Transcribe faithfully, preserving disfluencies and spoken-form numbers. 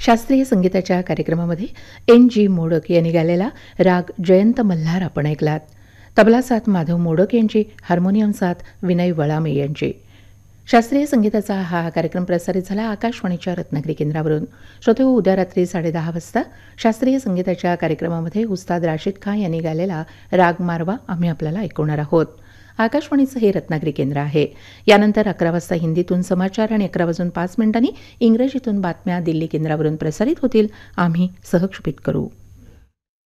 शास्त्रीय संगीताच्या कार्यक्रमामध्ये एन जी मोडक यांनी गायलेला राग जयंत मल्हार आपण ऐकलात. तबला साथ माधव मोडक यांची, हार्मोनियम साथ विनय वळामे यांची. शास्त्रीय संगीताचा हा कार्यक्रम प्रसारित झाला आकाशवाणीच्या रत्नागिरी केंद्रावरून. श्रोते, उद्या रात्री साडेदहा वाजता शास्त्रीय संगीताच्या कार्यक्रमामध्ये उस्ताद राशिद खान यांनी गायलेला राग मारवा आम्ही आपल्याला ऐकवणार आहोत. आकाशवाणीचं हे रत्नागिरी केंद्र आहे. यानंतर अकरा वाजता हिंदीतून समाचार आणि अकरा वाजून पाच मिनिटांनी इंग्रजीतून बातम्या दिल्ली केंद्रावरून प्रसारित होतील. आम्ही सहक्षेपित करू.